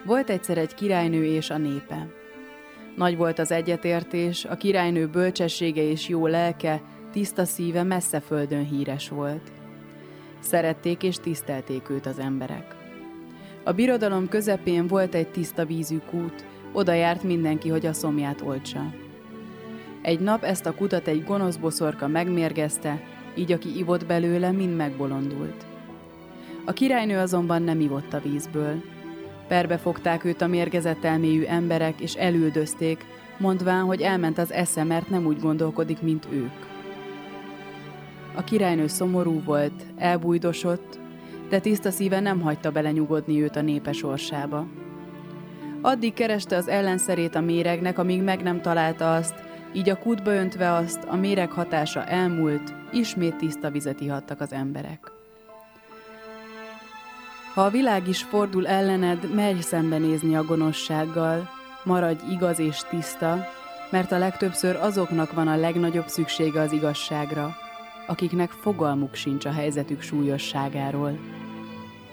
Volt egyszer egy királynő és a népe. Nagy volt az egyetértés, a királynő bölcsessége és jó lelke, tiszta szíve messze földön híres volt. Szerették és tisztelték őt az emberek. A birodalom közepén volt egy tiszta vízű kút, oda járt mindenki, hogy a szomját oltsa. Egy nap ezt a kutat egy gonosz boszorka megmérgezte, így aki ivott belőle, mind megbolondult. A királynő azonban nem ivott a vízből. Perbe fogták őt a mérgezett elméjű emberek, és elüldözték, mondván, hogy elment az esze, mert nem úgy gondolkodik, mint ők. A királynő szomorú volt, elbújdosott, de tiszta szíve nem hagyta belenyugodni őt a népe sorsába. Addig kereste az ellenszerét a méregnek, amíg meg nem találta azt, így a kútba öntve azt, a méreg hatása elmúlt, ismét tiszta vizet ihattak az emberek. Ha a világ is fordul ellened, merj szembenézni a gonoszsággal, maradj igaz és tiszta, mert a legtöbbször azoknak van a legnagyobb szüksége az igazságra, akiknek fogalmuk sincs a helyzetük súlyosságáról.